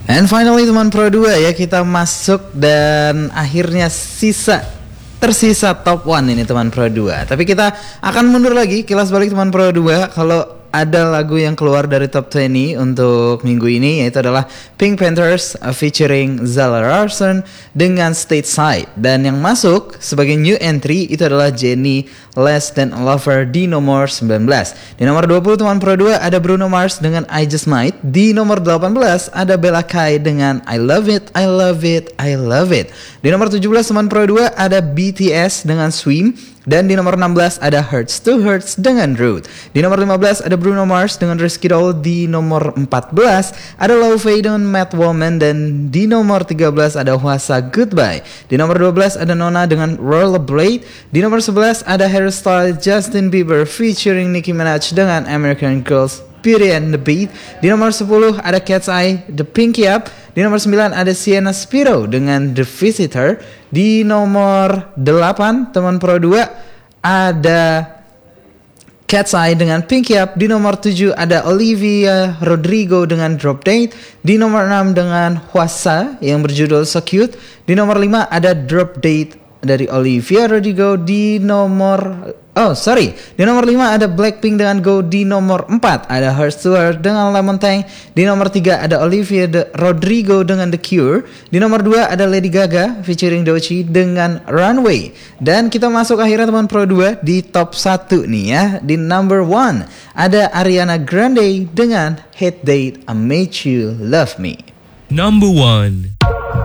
And finally teman Pro 2 ya, kita masuk dan akhirnya tersisa top 1 ini teman Pro 2. Tapi kita akan mundur lagi, kilas balik teman Pro 2. Kalau ada lagu yang keluar dari top 20 untuk minggu ini, yaitu adalah Pink Panthers featuring Zara Larsson dengan Stateside. Dan yang masuk sebagai new entry itu adalah Jennie Less Than a Lover di nomor 19. Di nomor 20 teman Pro 2 ada Bruno Mars dengan I Just Might. Di nomor 18 ada Bella Kai dengan I Love It, I Love It, I Love It. Di nomor 17 teman Pro 2 ada BTS dengan Swim. Dan di nomor 16 ada Hurts to Hurts dengan Rude. Di nomor 15 ada Bruno Mars dengan Risky Doll. Di nomor 14 ada Laufey dengan Mad Woman. Dan di nomor 13 ada Hwasa Goodbye. Di nomor 12 ada Nona dengan Rollerblade. Di nomor 11 ada Harry Styles Justin Bieber featuring Nicki Minaj dengan American Girls Beauty and the Beat. Di nomor 10 ada Cat's Eye The Pinky Up. Di nomor 9 ada Sienna Spiro dengan The Visitor. Di nomor 8 teman Pro 2 ada Cat's Eye dengan Pinky Up. Di nomor 7 ada Olivia Rodrigo dengan Drop Date. Di nomor 6 dengan Hwasa yang berjudul So Cute. Di nomor 5 ada Drop Date dari Olivia Rodrigo. Di nomor 5 ada Blackpink dengan Go. Di nomor 4 ada Hurts to Hurt dengan Lemon Tang. Di nomor 3 ada Olivia Rodrigo dengan The Cure. Di nomor 2 ada Lady Gaga featuring Doechii dengan Runway. Dan kita masuk akhirnya teman Pro 2 di top 1 nih ya. Di number 1 ada Ariana Grande dengan Hate Date I Made You Love Me. Number 1.